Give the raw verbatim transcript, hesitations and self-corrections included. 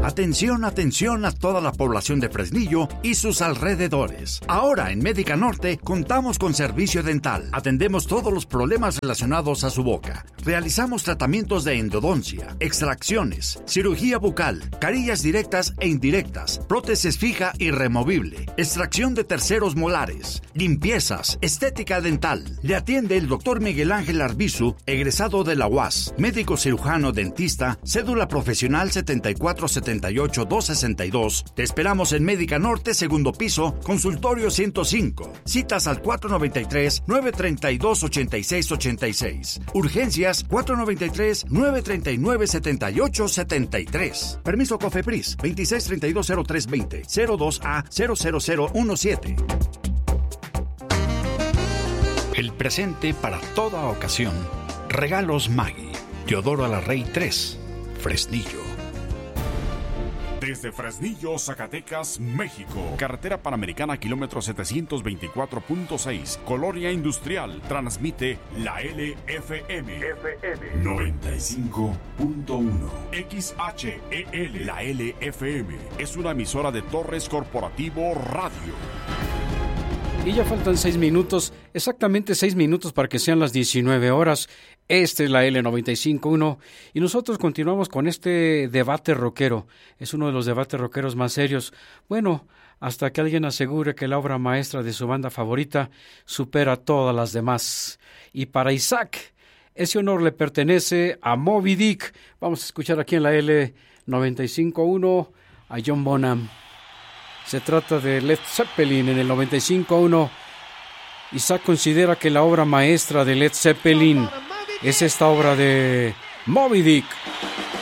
Atención, atención a toda la población de Fresnillo y sus alrededores. Ahora en Médica Norte contamos con servicio dental. Atendemos todos los problemas relacionados a su boca. Realizamos tratamientos de endodoncia, extracciones, cirugía bucal, carillas directas e indirectas, prótesis fija y removible, extracción de terceros molares, limpiezas, estética dental. Le atiende el doctor Miguel Ángel Arbizu, egresado de la U A S, médico cirujano dentista, cédula profesional setenta y cuatro setenta y ocho doscientos sesenta y dos. Te esperamos en Médica Norte, segundo piso, consultorio ciento cinco. Citas al cuatro noventa y tres, nueve treinta y dos, ochenta y seis ochenta y seis. Urgencias cuatro noventa y tres, nueve treinta y nueve, setenta y ocho setenta y tres. Permiso COFEPRIS veintiséis treinta y dos cero tres veinte, cero dos A cero cero cero uno siete. El presente para toda ocasión. Regalos Maggi. Teodoro Alarrey tres, Fresnillo. Desde Fresnillo, Zacatecas, México. Carretera Panamericana, kilómetro setecientos veinticuatro punto seis. Colonia Industrial. Transmite la L F M. F M noventa y cinco punto uno. X H E L. La L F M es una emisora de Torres Corporativo Radio. Y ya faltan seis minutos, exactamente seis minutos para que sean las diecinueve horas. Esta es la L noventa y cinco punto uno y nosotros continuamos con este debate rockero. Es uno de los debates rockeros más serios. Bueno, hasta que alguien asegure que la obra maestra de su banda favorita supera a todas las demás. Y para Isaac, ese honor le pertenece a Moby Dick. Vamos a escuchar aquí en la L noventa y cinco punto uno a John Bonham. Se trata de Led Zeppelin en el noventa y cinco punto uno. Isaac considera que la obra maestra de Led Zeppelin es esta obra de Moby Dick.